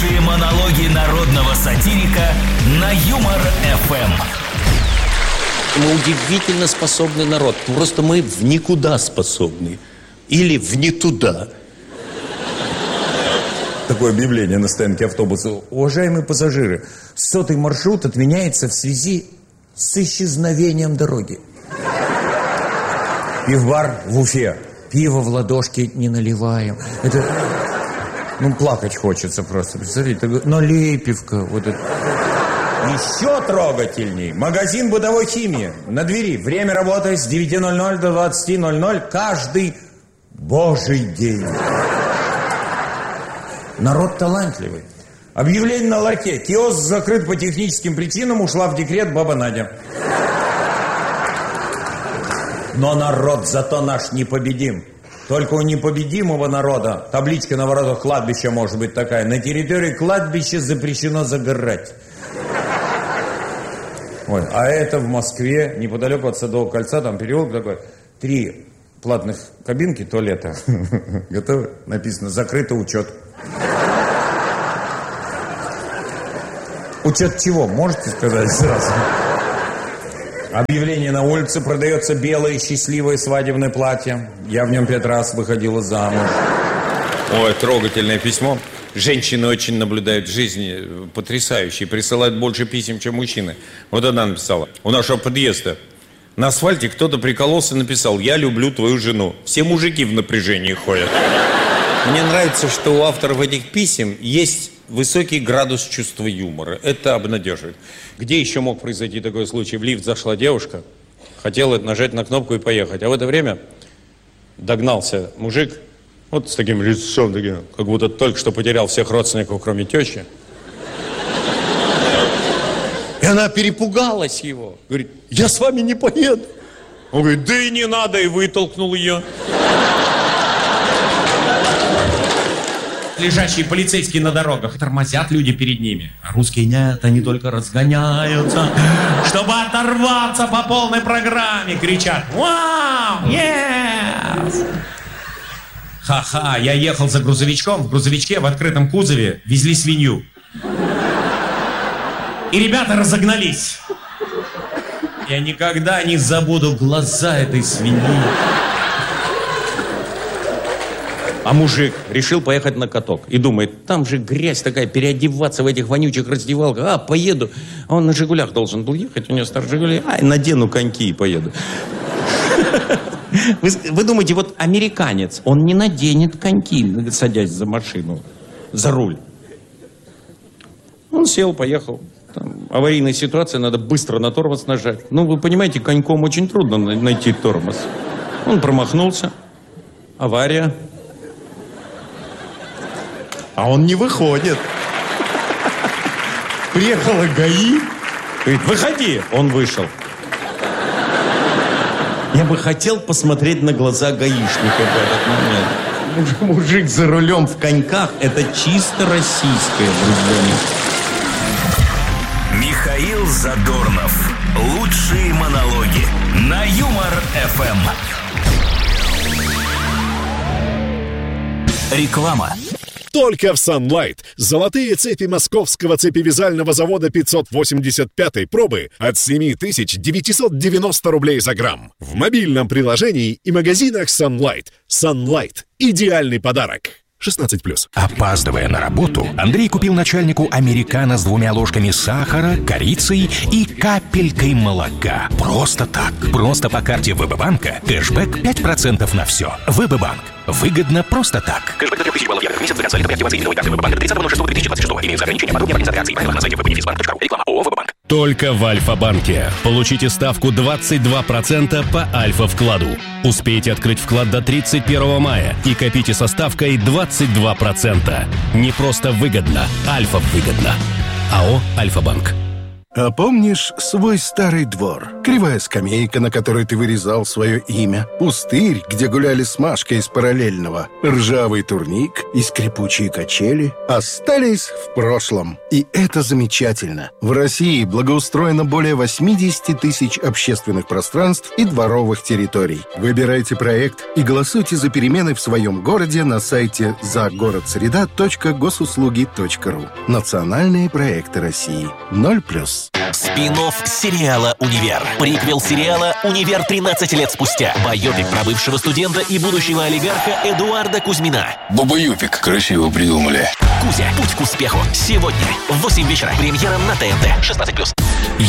Лучшие монологи народного сатирика на Юмор ФМ. Мы удивительно способный народ. Просто мы в никуда способны. Или в не туда. Такое объявление на стоянке автобуса. Уважаемые пассажиры, 100-й маршрут отменяется в связи с исчезновением дороги. Пивбар в Уфе. Пиво в ладошки не наливаем. Это... Ну, плакать хочется просто. Представляете, налей пивка. Вот это. Еще трогательней. Магазин бытовой химии. На двери. Время работы с 9:00 до 20:00 каждый божий день. Народ талантливый. Объявление на ларьке. Киоск закрыт по техническим причинам. Ушла в декрет баба Надя. Но народ зато наш непобедим. Только у непобедимого народа табличка на воротах кладбища может быть такая. На территории кладбища запрещено загорать. Ой, а это в Москве, неподалеку от Садового кольца, там переулок такой. 3 платных кабинки туалета. Готовы? Написано «Закрытый учет». Учет чего? Можете сказать сразу? Объявление на улице. Продается белое счастливое свадебное платье. Я в нем 5 раз выходила замуж. Ой, трогательное письмо. Женщины очень наблюдают жизни потрясающие. Присылают больше писем, чем мужчины. Вот она написала. У нашего подъезда на асфальте кто-то прикололся и написал: «Я люблю твою жену». Все мужики в напряжении ходят. Мне нравится, что у авторов этих писем есть высокий градус чувства юмора. Это обнадеживает. Где еще мог произойти такой случай? В лифт зашла девушка, хотела нажать на кнопку и поехать. А в это время догнался мужик, вот с таким лицом, как будто только что потерял всех родственников, кроме тещи. И она перепугалась его. Говорит: «Я с вами не поеду». Он говорит: «Да и не надо», и вытолкнул ее. Лежащие полицейские на дорогах, тормозят люди перед ними. А русские нет, они только разгоняются, чтобы оторваться по полной программе. Кричат: «Вау! Yes!» Ха-ха, я ехал за грузовичком. В грузовичке в открытом кузове везли свинью. И ребята разогнались. Я никогда не забуду глаза этой свиньи. А мужик решил поехать на каток. И думает: там же грязь такая, переодеваться в этих вонючих раздевалках. А, поеду. А он на «Жигулях» должен был ехать, у него старые «Жигули». Ай, надену коньки и поеду. Вы думаете, вот американец, он не наденет коньки, садясь за машину, за руль. Он сел, поехал. Там аварийная ситуация, надо быстро на тормоз нажать. Ну, вы понимаете, коньком очень трудно найти тормоз. Он промахнулся. Авария. А он не выходит. Приехала ГАИ. Говорит: «Выходи». Он вышел. Я бы хотел посмотреть на глаза гаишника в этот момент. Мужик за рулем в коньках — это чисто российское выражение. Михаил Задорнов. Лучшие монологи на Юмор ФМ. Реклама. Только в Sunlight. Золотые цепи московского цепевязального завода 585-й пробы от 7990 рублей за грамм. В мобильном приложении и магазинах Sunlight. Sunlight. Идеальный подарок. 16+. Опаздывая на работу, Андрей купил начальнику американо с 2 ложками сахара, корицей и капелькой молока. Просто так. Просто по карте ВБ-банка. Кэшбэк 5% на все. ВБ-банк. Выгодно просто так. Кэшбэк до 3000 баллов евро в месяц за консолидной активации новой карты ВБ-банка до 30.06.2026. Имеются ограничения. Подробнее по организации. Правила на сайте www.benefisbank.ru. Реклама ООО «ВБ-банк». Только в Альфа-банке. Получите ставку 22% по Альфа-вкладу. Успейте открыть вклад до 31 мая и копите со ставкой 22%. Не просто выгодно, Альфа-выгодно. АО «Альфа-банк». А помнишь свой старый двор? кривая скамейка, на которой ты вырезал свое имя, пустырь, где гуляли с Машкой из параллельного, ржавый турник и скрипучие качели остались в прошлом. И это замечательно. В России благоустроено более 80 тысяч общественных пространств и дворовых территорий. Выбирайте проект и голосуйте за перемены в своем городе на сайте загородсреда.госуслуги.ру. Национальные проекты России. 0+. Спин-офф сериала «Универ». Приквел сериала «Универ 13 лет спустя». Байопик про бывшего студента и будущего олигарха Эдуарда Кузьмина. Бабаюпик. Красиво придумали. Кузя. Путь к успеху. Сегодня в 8 вечера. Премьера на ТНТ. 16+.